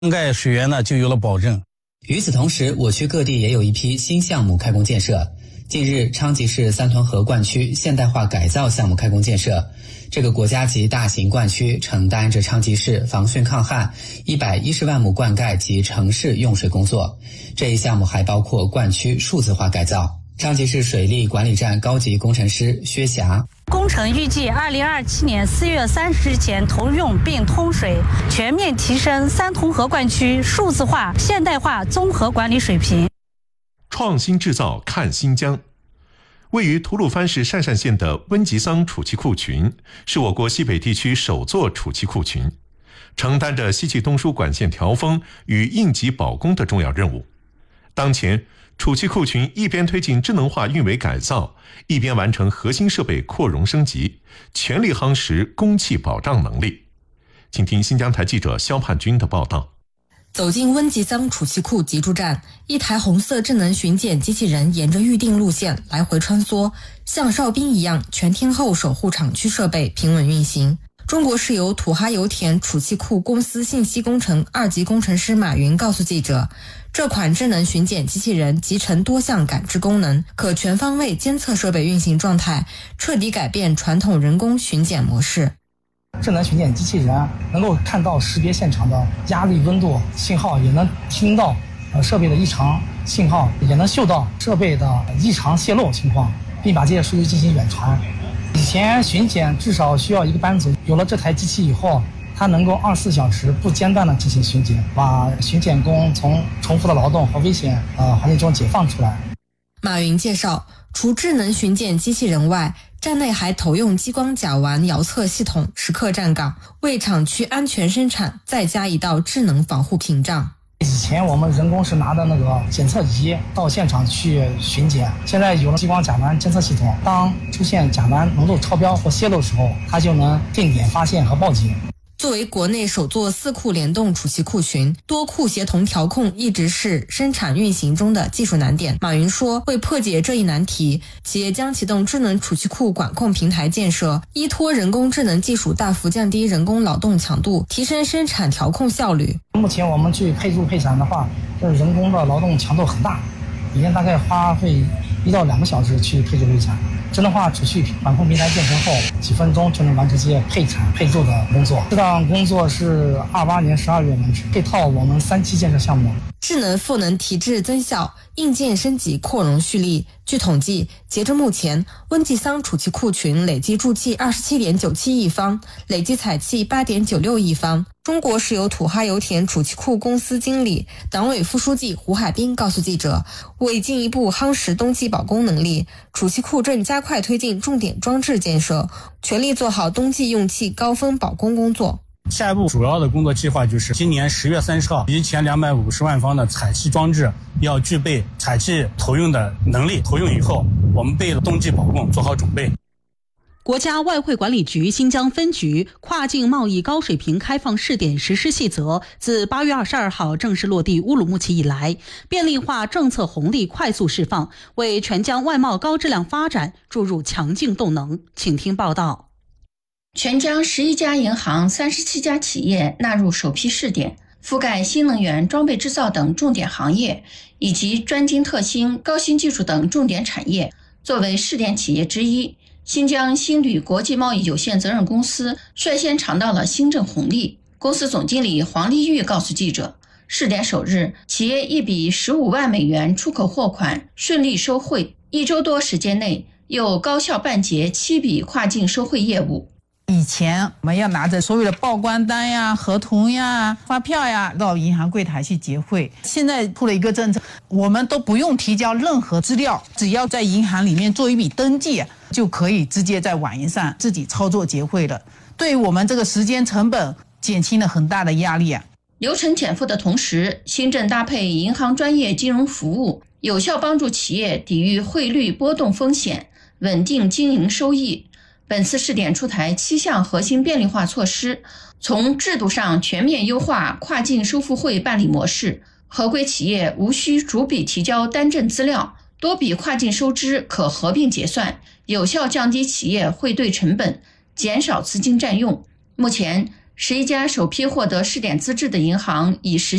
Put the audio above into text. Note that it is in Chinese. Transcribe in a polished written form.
盖水源呢就有了保证。 与此同时，我区各地也有一批新项目开工建设。近日，昌吉市三屯河灌区现代化改造项目开工建设。这个国家级大型灌区承担着昌吉市防汛抗旱110万亩灌溉及城市用水工作。这一项目还包括灌区数字化改造。昌吉市水利管理站高级工程师薛霞， 工程预计2027年4月30日前投用并通水，全面提升三屯河灌区数字化现代化综合管理水平。 创新制造看新疆。位于吐鲁番市鄯善县的温吉桑储气库群是我国西北地区首座储气库群，承担着西气东输管线调峰与应急保供的重要任务。当前，储气库群一边推进智能化运维改造，一边完成核心设备扩容升级，全力夯实供气保障能力。请听新疆台记者肖盼军的报道。 走进温吉桑储气库集注站，一台红色智能巡检机器人沿着预定路线来回穿梭，像哨兵一样全天候守护厂区设备平稳运行。中国石油土哈油田储气库公司信息工程2级工程师马云告诉记者，这款智能巡检机器人集成多项感知功能，可全方位监测设备运行状态，彻底改变传统人工巡检模式。 智能巡检机器人能够看到识别现场的压力、温度信号，也能听到设备的异常信号，也能嗅到设备的异常泄漏情况，并把这些数据进行远传。以前巡检至少需要一个班组，有了这台机器以后，它能够24小时不间断地进行巡检，把巡检工从重复的劳动和危险环境中解放出来。 马云介绍，除智能巡检机器人外，站内还投用激光甲烷遥测系统，时刻站岗，为厂区安全生产再加一道智能防护屏障。 以前我们人工是拿的那个检测仪到现场去巡检，现在有了激光甲烷监测系统，当出现甲烷浓度超标或泄漏时候，它就能定点发现和报警。 作为国内首座4库联动储气库群，多库协同调控一直是生产运行中的技术难点。马云说，为破解这一难题，企业将启动智能储气库管控平台建设，依托人工智能技术大幅降低人工劳动强度，提升生产调控效率。 目前我们去配注配产的话，这人工的劳动强度很大，每天大概花费1到2个小时去配注配产。智能化储气管控平台建成后，几分钟就能完成这些配产配注的工作。这档工作是28年12月完成，配套我们3期建设项目。 智能赋能提质增效，硬件升级扩容蓄力。据统计，截至目前，温吉桑储气库群累计注气27.97亿方，累计采气8.96亿方。中国石油土哈油田储气库公司经理、党委副书记胡海滨告诉记者，为进一步夯实冬季保供能力，储气库正加快推进重点装置建设，全力做好冬季用气高峰保供工作。 下一步主要的工作计划就是今年10月30号，以前250万方的采气装置要具备采气投用的能力，投用以后，我们为冬季保供做好准备。 国家外汇管理局新疆分局跨境贸易高水平开放试点实施细则自8月22号正式落地乌鲁木齐以来，便利化政策红利快速释放，为全疆外贸高质量发展注入强劲动能。请听报道。 全疆11家银行、37家企业纳入首批试点，覆盖新能源、装备制造等重点行业，以及专精特新、高新技术等重点产业。作为试点企业之一，新疆新旅国际贸易有限责任公司率先尝到了新政红利。公司总经理黄丽玉告诉记者，试点首日，企业一笔15万美元出口货款顺利收汇，1周多时间内又高效办结7笔跨境收汇业务。 以前我们要拿着所有的报关单呀、合同呀、发票呀到银行柜台去结汇，现在出了一个政策，我们都不用提交任何资料，只要在银行里面做一笔登记，就可以直接在网页上自己操作结汇了，对于我们这个时间成本减轻了很大的压力。 流程减负的同时，新政搭配银行专业金融服务，有效帮助企业抵御汇率波动风险，稳定经营收益。本次试点出台7项核心便利化措施，从制度上全面优化跨境收付汇办理模式，合规企业无需逐笔提交单证资料，多笔跨境收支可合并结算，有效降低企业汇兑成本，减少资金占用。目前 11家首批获得试点资质的银行已实